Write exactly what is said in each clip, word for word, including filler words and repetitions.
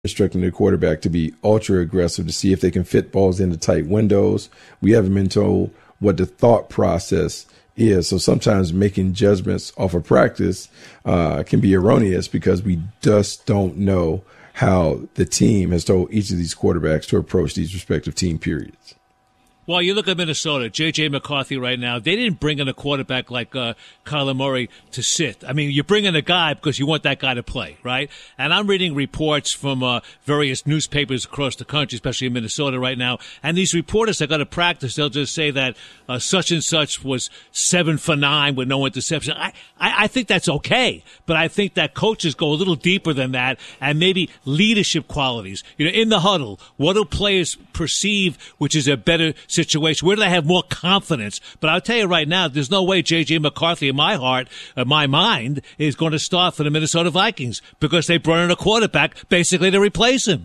instructing the quarterback to be ultra aggressive to see if they can fit balls into tight windows. We haven't been told what the thought process is. So sometimes making judgments off of practice uh, can be erroneous because we just don't know how the team has told each of these quarterbacks to approach these respective team periods. Well, you look at Minnesota, J J. McCarthy right now, they didn't bring in a quarterback like uh, Kyler Murray to sit. I mean, you bring in a guy because you want that guy to play, right? And I'm reading reports from uh, various newspapers across the country, especially in Minnesota right now, and these reporters that go to practice, they'll just say that uh, such and such was seven for nine with no interception. I, I, I think that's okay, but I think that coaches go a little deeper than that and maybe leadership qualities. You know, in the huddle, what do players perceive, which is a better situation? Where do they have more confidence? But I'll tell you right now, there's no way J J. McCarthy, in my heart, uh, my mind, is going to start for the Minnesota Vikings because they brought in a quarterback basically to replace him.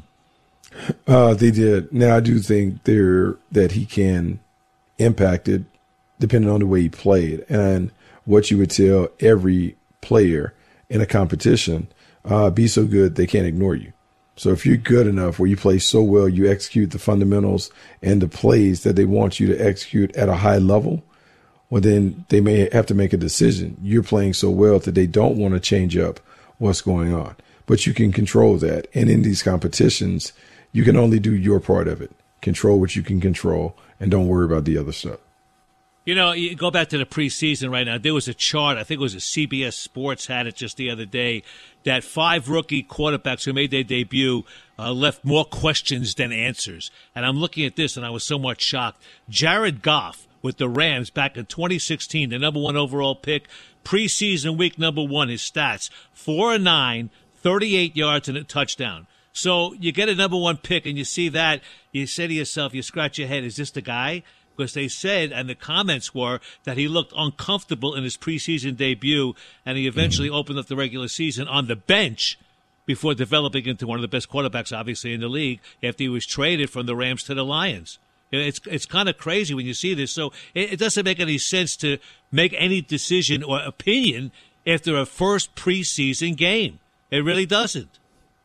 Uh, they did. Now, I do think there that he can impact it depending on the way he played and what you would tell every player in a competition, uh, be so good they can't ignore you. So if you're good enough where you play so well, you execute the fundamentals and the plays that they want you to execute at a high level, well, then they may have to make a decision. You're playing so well that they don't want to change up what's going on. But you can control that. And in these competitions, you can only do your part of it. Control what you can control and don't worry about the other stuff. You know, you go back to the preseason right now. There was a chart, I think it was a C B S Sports had it just the other day, that five rookie quarterbacks who made their debut uh, left more questions than answers. And I'm looking at this, and I was somewhat shocked. Jared Goff with the Rams back in twenty sixteen, the number one overall pick, preseason week number one, his stats, four and nine, thirty-eight yards and a touchdown. So you get a number one pick, and you see that, you say to yourself, you scratch your head, is this the guy? Because they said, and the comments were, that he looked uncomfortable in his preseason debut, and he eventually mm-hmm. opened up the regular season on the bench before developing into one of the best quarterbacks, obviously, in the league after he was traded from the Rams to the Lions. It's it's kind of crazy when you see this. So it, it doesn't make any sense to make any decision or opinion after a first preseason game. It really doesn't.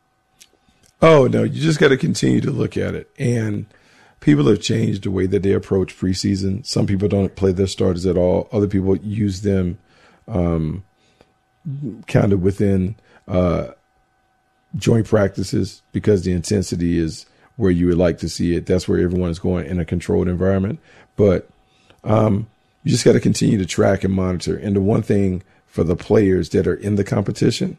Oh, no, you just got to continue to look at it. And people have changed the way that they approach preseason. Some people don't play their starters at all. Other people use them um, kind of within uh, joint practices because the intensity is where you would like to see it. That's where everyone is going in a controlled environment. But um, you just got to continue to track and monitor. And the one thing for the players that are in the competition,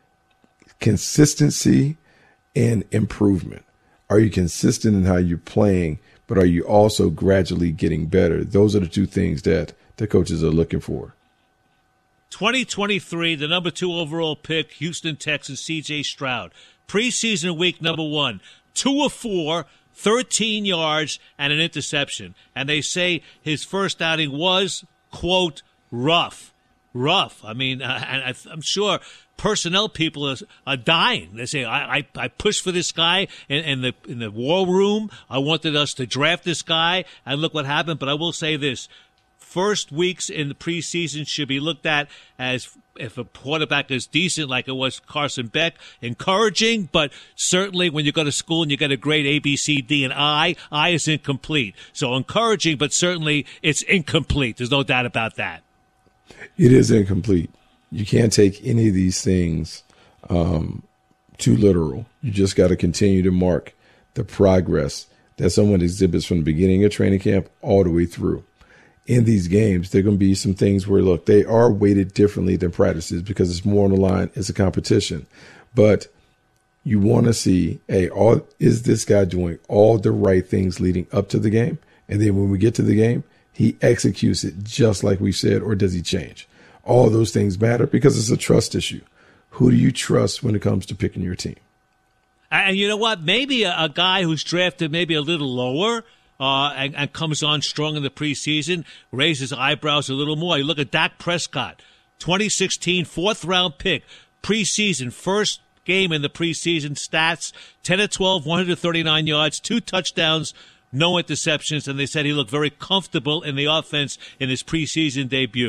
consistency and improvement. Are you consistent in how you're playing, but are you also gradually getting better? Those are the two things that the coaches are looking for. twenty twenty-three, the number two overall pick, Houston Texans, C J. Stroud. Preseason week number one, two of four, thirteen yards, and an interception. And they say his first outing was, quote, rough. Rough. I mean, uh, and I, I'm sure personnel people are, are dying. They say, I, I, I pushed for this guy in, in the in the war room. I wanted us to draft this guy, and look what happened. But I will say this. First weeks in the preseason should be looked at as, if a quarterback is decent, like it was Carson Beck, encouraging. But certainly when you go to school and you get a grade A, B, C, D, and I, I is incomplete. So encouraging, but certainly it's incomplete. There's no doubt about that. It is incomplete. You can't take any of these things um, too literal. You just got to continue to mark the progress that someone exhibits from the beginning of training camp all the way through. In these games, there are going to be some things where, look, they are weighted differently than practices because it's more on the line. It's a competition. But you want to see, hey, all, is this guy doing all the right things leading up to the game? And then when we get to the game, he executes it just like we said, or does he change? All those things matter because it's a trust issue. Who do you trust when it comes to picking your team? And you know what? Maybe a, a guy who's drafted maybe a little lower uh, and, and comes on strong in the preseason, raises eyebrows a little more. You look at Dak Prescott, twenty sixteen, fourth round pick, preseason, first game in the preseason stats, ten of twelve, one hundred thirty-nine yards, two touchdowns, no interceptions, and they said he looked very comfortable in the offense in his preseason debut.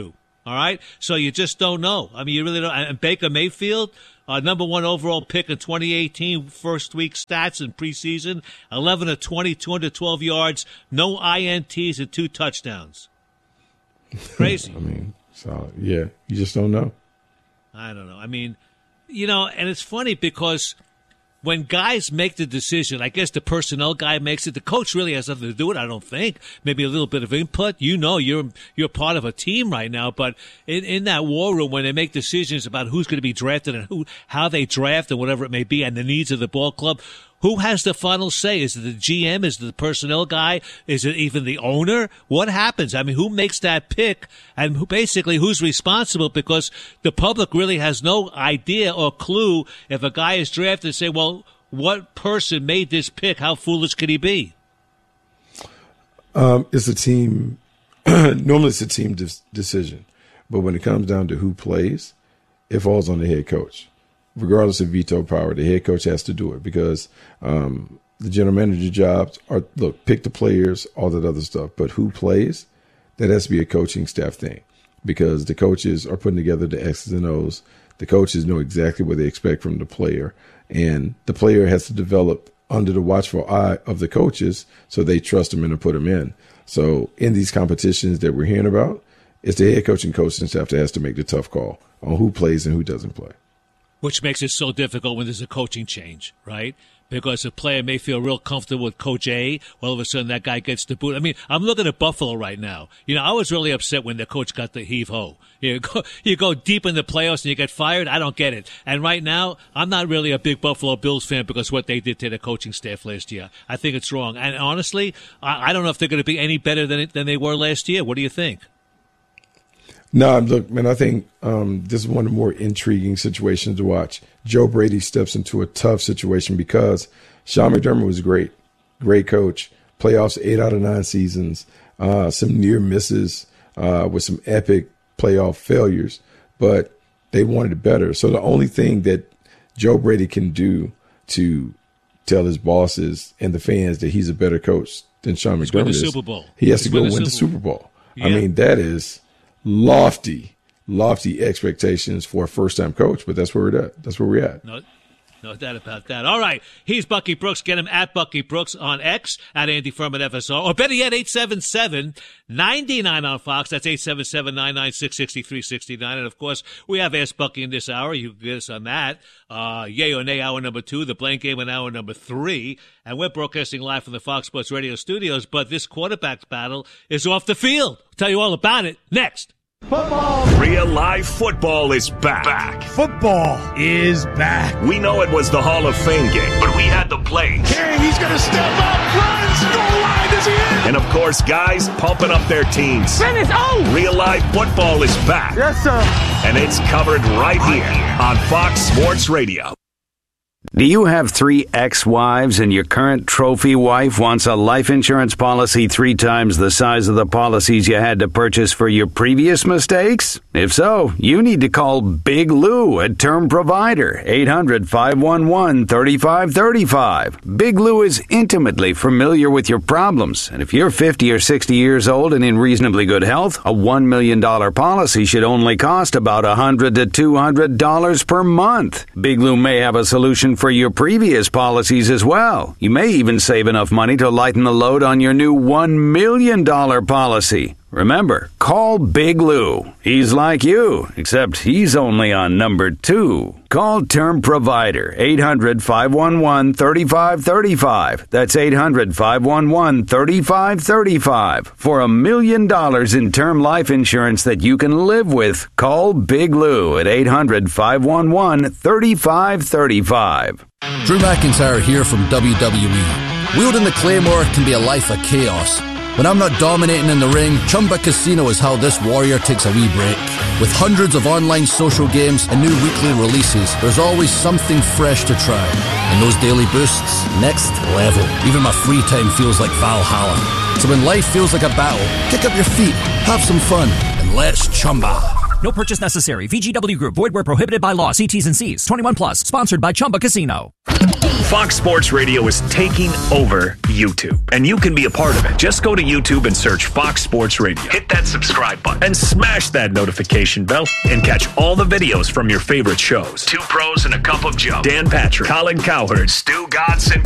All right? So you just don't know. I mean, you really don't. And Baker Mayfield, uh, number one overall pick in twenty eighteen, first week stats in preseason, eleven of twenty, two hundred twelve yards, no I N Ts, and two touchdowns. Crazy. I mean, so, yeah, you just don't know. I don't know. I mean, you know, and it's funny because when guys make the decision, I guess the personnel guy makes it. The coach really has nothing to do with it, I don't think. Maybe a little bit of input. You know, you're you're part of a team right now. But in, in that war room, when they make decisions about who's going to be drafted and who, how they draft and whatever it may be, and the needs of the ball club, who has the final say? Is it the G M? Is it the personnel guy? Is it even the owner? What happens? I mean, who makes that pick? And who, basically, who's responsible? Because the public really has no idea or clue if a guy is drafted and say, well, what person made this pick? How foolish could he be? Um, it's a team. Normally, it's a team de- decision. But when it comes down to who plays, it falls on the head coach. Regardless of veto power, the head coach has to do it because um, the general manager jobs are, look, pick the players, all that other stuff. But who plays, that has to be a coaching staff thing because the coaches are putting together the X's and O's. The coaches know exactly what they expect from the player. And the player has to develop under the watchful eye of the coaches so they trust him and to put him in. So in these competitions that we're hearing about, it's the head coach and coaching staff that has to make the tough call on who plays and who doesn't play. Which makes it so difficult when there's a coaching change, right? Because a player may feel real comfortable with Coach A. All of a sudden, that guy gets the boot. I mean, I'm looking at Buffalo right now. You know, I was really upset when the coach got the heave-ho. You go, you go deep in the playoffs and you get fired. I don't get it. And right now, I'm not really a big Buffalo Bills fan because what they did to the coaching staff last year. I think it's wrong. And honestly, I, I don't know if they're going to be any better than than they were last year. What do you think? No, look, man, I think um, this is one of the more intriguing situations to watch. Joe Brady steps into a tough situation because Sean McDermott was great, great coach, playoffs eight out of nine seasons, uh, some near misses uh, with some epic playoff failures, but they wanted it better. So the only thing that Joe Brady can do to tell his bosses and the fans that he's a better coach than Sean He's McDermott win the is, Super Bowl. he has He's to go win win the the Super Super Bowl. Yeah. I mean, that is lofty, lofty expectations for a first-time coach, but that's where we're at. That's where we're at. No, no doubt about that. All right, he's Bucky Brooks. Get him at Bucky Brooks on X, at Andy Furman F S R, or better yet, eight seven seven, nine nine on Fox. That's eight seven seven, nine nine six, six three six nine. And, of course, we have Ask Bucky in this hour. You can get us on that. Uh, yay or nay, hour number two. The Blank Game in hour number three. And we're broadcasting live from the Fox Sports Radio studios. But this quarterback battle is off the field. I'll tell you all about it next. Football. Real live football is back. back. Football is back. We know it was the Hall of Fame game, but we had the plays. King, he's going to step up, runs, goal line, is he in? And, of course, guys pumping up their teams. Finish, oh! Real live football is back. Yes, sir. And it's covered right here on Fox Sports Radio. Do you have three ex-wives and your current trophy wife wants a life insurance policy three times the size of the policies you had to purchase for your previous mistakes? If so, you need to call Big Lou at Term Provider, eight hundred, five one one, three five three five. Big Lou is intimately familiar with your problems, and if you're fifty or sixty years old and in reasonably good health, a one million dollars policy should only cost about one hundred to two hundred dollars per month. Big Lou may have a solution for your previous policies as well. You may even save enough money to lighten the load on your new one million dollars policy. Remember, call Big Lou. He's like you, except he's only on number two. Call Term Provider, eight hundred, five one one, three five three five. That's eight hundred, five one one, three five three five. For a million dollars in term life insurance that you can live with, call Big Lou at eight hundred, five one one, three five three five. Drew McIntyre here from W W E. Wielding the Claymore can be a life of chaos. When I'm not dominating in the ring, Chumba Casino is how this warrior takes a wee break. With hundreds of online social games and new weekly releases, there's always something fresh to try. And those daily boosts, next level. Even my free time feels like Valhalla. So when life feels like a battle, kick up your feet, have some fun, and let's Chumba. No purchase necessary. V G W Group. Void where prohibited by law. See T's and C's. twenty-one plus. Sponsored by Chumba Casino. Fox Sports Radio is taking over YouTube, and you can be a part of it. Just go to YouTube and search Fox Sports Radio. Hit that subscribe button and smash that notification bell and catch all the videos from your favorite shows. Two Pros and a Cup of Joe, Dan Patrick, Colin Cowherd, Stu Godson,